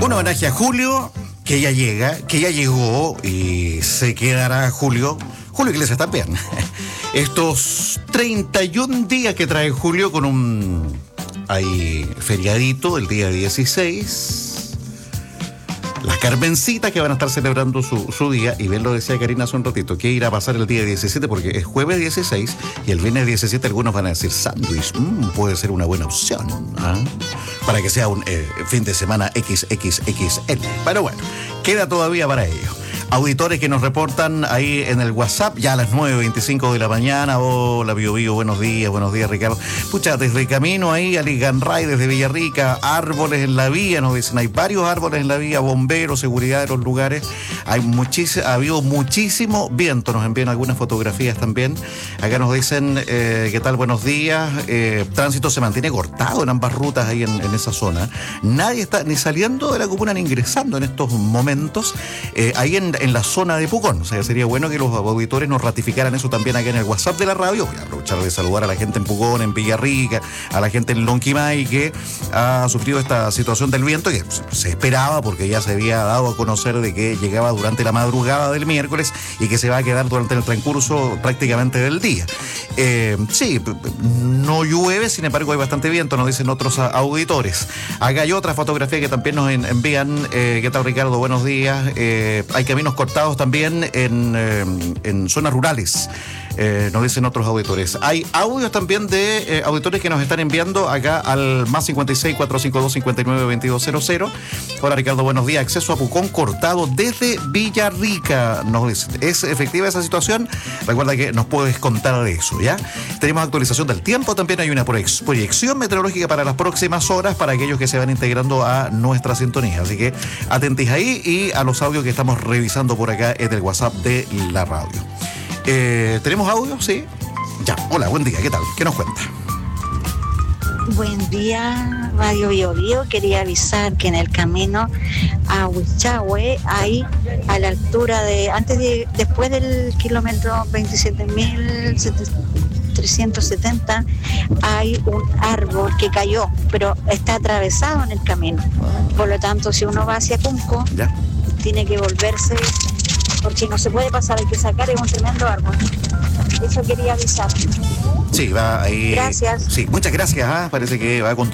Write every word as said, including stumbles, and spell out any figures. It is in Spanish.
Un homenaje a Julio, que ya llega, que ya llegó y se quedará Julio. Julio Iglesias también. Estos treinta y un días que trae Julio con un ahí feriadito el día dieciséis. Las Carmencitas que van a estar celebrando su, su día, y bien lo decía Karina hace un ratito, que irá a pasar el día diecisiete porque es jueves dieciséis y el viernes diecisiete algunos van a decir sándwich, mmm, puede ser una buena opción, ¿eh? Para que sea un eh, fin de semana equis equis equis ele. Pero bueno, queda todavía para ello. Auditores que nos reportan ahí en el WhatsApp, ya a las nueve veinticinco de la mañana. Hola, Bio Bio, buenos días, buenos días, Ricardo. Pucha, desde camino ahí a Liganray, desde Villarrica, árboles en la vía, nos dicen, hay varios árboles en la vía, bomberos, seguridad de los lugares. Hay muchísimo, ha habido muchísimo viento, nos envían algunas fotografías también. Acá nos dicen, eh, ¿qué tal? Buenos días. Eh, tránsito se mantiene cortado en ambas rutas ahí en, en esa zona. Nadie está ni saliendo de la comuna ni ingresando en estos momentos. Eh, ahí en en la zona de Pucón, o sea, sería bueno que los auditores nos ratificaran eso también acá en el WhatsApp de la radio. Voy a aprovechar de saludar a la gente en Pucón, en Villarrica, a la gente en Lonquimay que ha sufrido esta situación del viento que se esperaba porque ya se había dado a conocer de que llegaba durante la madrugada del miércoles y que se va a quedar durante el transcurso prácticamente del día. Eh, sí, no llueve, sin embargo hay bastante viento, nos dicen otros auditores. Acá hay otra fotografía que también nos envían. Eh, ¿Qué tal, Ricardo? Buenos días. Eh, hay caminos cortados también en, eh, en zonas rurales, eh, nos dicen otros auditores. Hay audios también de eh, auditores que nos están enviando acá al más cincuenta y seis, cuatrocientos cincuenta y dos, cincuenta y nueve, veintidós cero cero. Hola, Ricardo, buenos días. Acceso a Pucón cortado desde Villarrica, nos dicen. ¿Es efectiva esa situación? Recuerda que nos puedes contar de eso, ¿ya? Tenemos actualización del tiempo, también hay una proyección meteorológica para las próximas horas para aquellos que se van integrando a nuestra sintonía. Así que atentis ahí y a los audios que estamos revisando por acá en el WhatsApp de la radio. Eh, ¿Tenemos audio? Sí. Ya, hola, buen día, ¿qué tal? ¿Qué nos cuenta? Buen día, Radio Bio Bio. Quería avisar que en el camino a Huichahue, ahí a la altura de, antes de, después del kilómetro veintisiete mil trescientos setenta, hay un árbol que cayó, pero está atravesado en el camino. Por lo tanto, si uno va hacia Cunco, ¿ya? Tiene que volverse, porque no se puede pasar, hay que sacar, es un tremendo árbol. Eso quería avisar. Sí, va ahí. Gracias. Sí, muchas gracias. ¿eh? Parece que va con